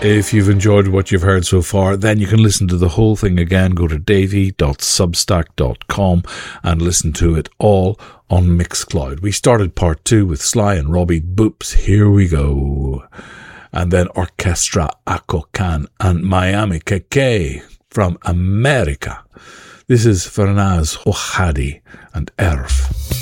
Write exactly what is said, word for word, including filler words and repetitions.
If you've enjoyed what you've heard so far, then you can listen to the whole thing again. Go to davey dot substack dot com and listen to it all on Mixcloud. We started part two with Sly and Robbie Boops. Here we go. And then Orchestra Akokan and Miami K K from America. This is Fernaz Ohadi and Erf.